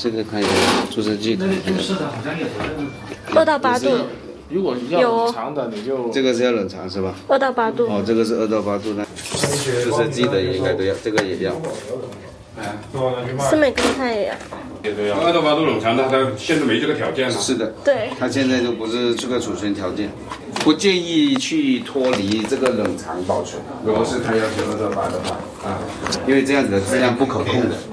这个看一下注射剂， 是的，好像也不 2到8度。 如果要冷藏的，你就这个是要冷藏是吧 ？2到8度。 哦，这个是2到8度的，注射剂的应该都要，这个也要。 司美格鲁肽也要。 2到8度冷藏的，它现在没这个条件了。 是的， 对， 它现在就不是这个储存条件，不建议去脱离这个冷藏保存。如果是它要求2到8的话，因为这样子的质量不可控的。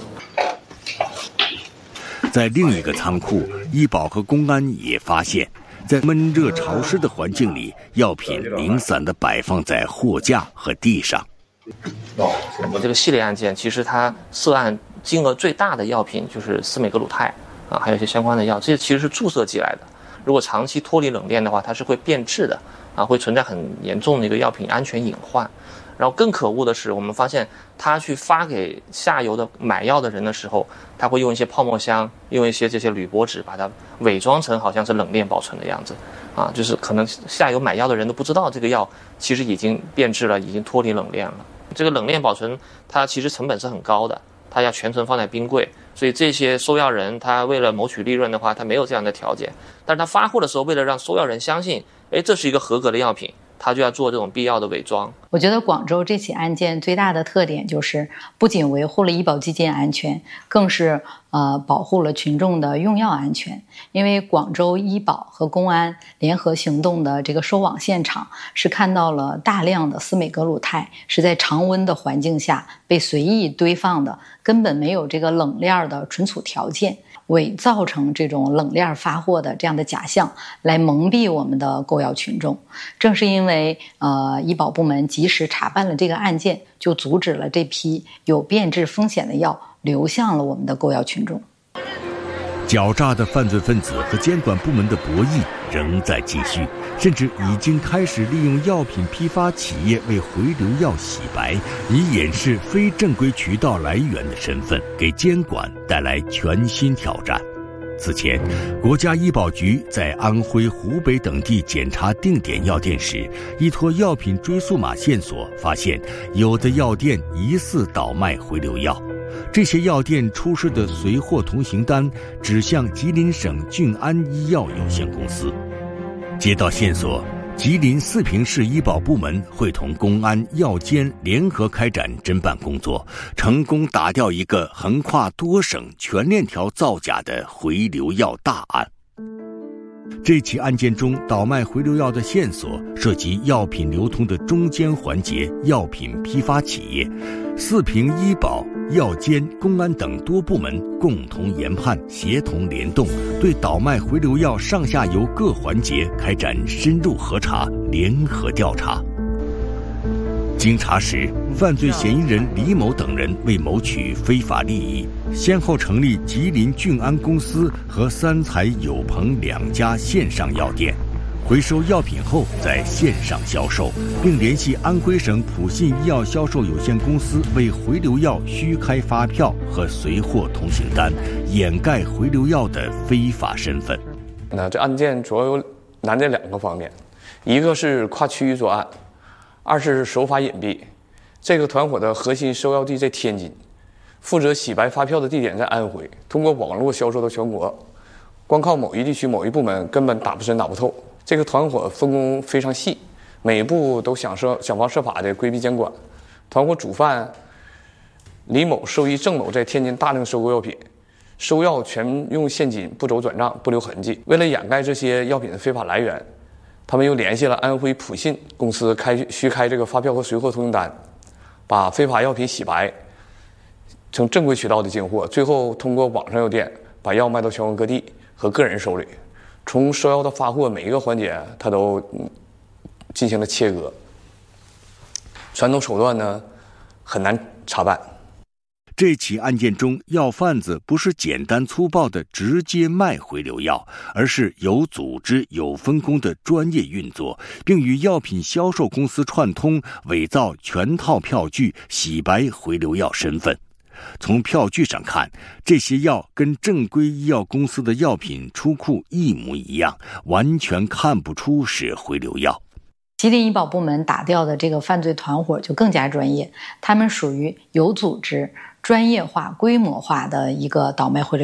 在另一个仓库，医保和公安也发现，在闷热潮湿的环境里，药品零散地摆放在货架和地上。 我这个系列案件，其实它涉案金额最大的药品就是司美格鲁肽啊，还有一些相关的药，这些其实是注射进来的。如果长期脱离冷链的话，它是会变质的啊，会存在很严重的一个药品安全隐患。然后更可恶的是，我们发现他去发给下游的买药的人的时候，他会用一些泡沫箱，用一些这些铝箔纸，把它伪装成好像是冷链保存的样子，啊，就是可能下游买药的人都不知道这个药其实已经变质了，已经脱离冷链了。这个冷链保存它其实成本是很高的，它要全程放在冰柜，所以这些收药人他为了谋取利润的话，他没有这样的条件。但是他发货的时候，为了让收药人相信，这是一个合格的药品，他就要做这种必要的伪装。 我觉得广州这起案件最大的特点就是不仅维护了医保基金安全，更是保护了群众的用药安全。因为广州医保和公安联合行动的这个收网现场，是看到了大量的司美格鲁肽是在常温的环境下被随意堆放的，根本没有这个冷链的存储条件，伪造成这种冷链发货的这样的假象，来蒙蔽我们的购药群众。正是因为医保部门及时查办了这个案件，就阻止了这批有变质风险的药流向了我们的购药群众。 狡诈的犯罪分子和监管部门的博弈仍在继续，甚至已经开始利用药品批发企业为回流药洗白，以掩饰非正规渠道来源的身份，给监管带来全新挑战。此前，国家医保局在安徽、湖北等地检查定点药店时，依托药品追溯码线索，发现有的药店疑似倒卖回流药。这些药店出示的随货通行单指向吉林省俊安医药有限公司。接到线索，吉林四平市医保部门会同公安、药监联合开展侦办工作，成功打掉一个横跨多省全链条造假的回流药大案。这起案件中倒卖回流药的线索涉及药品流通的中间环节药品批发企业，四平医保、药监、公安等多部门共同研判，协同联动，对倒卖回流药上下游各环节开展深入核查、联合调查。经查实，犯罪嫌疑人李某等人为谋取非法利益，先后成立吉林俊安公司和三彩友朋2家线上药店，回收药品后在线上销售，并联系安徽省普信医药销售有限公司为回流药虚开发票和随货通行单，掩盖回流药的非法身份。 那这案件主要有难在2个方面，一个是跨区域作案，二是手法隐蔽。这个团伙的核心收药地在天津，负责洗白发票的地点在安徽，通过网络销售到全国，光靠某一地区某一部门根本打不深打不透。这个团伙分工非常细，每一步都想方设法的规避监管。团伙主犯李某授意郑某在天津大量收购药品，收药全用现金，不走转账，不留痕迹。为了掩盖这些药品的非法来源，他们又联系了安徽普信公司虚开这个发票和随货通行单，把非法药品洗白成正规渠道的进货，最后通过网上药店把药卖到全国各地和个人手里。从收药到发货每一个环节，他都进行了切割。传统手段呢，很难查办。 这起案件中，药贩子不是简单粗暴的直接卖回流药，而是有组织、有分工的专业运作，并与药品销售公司串通，伪造全套票据，洗白回流药身份。从票据上看，这些药跟正规医药公司的药品出库一模一样，完全看不出是回流药。 吉林医保部门打掉的这个犯罪团伙就更加专业，他们属于有组织、专业化、规模化的一个倒卖回流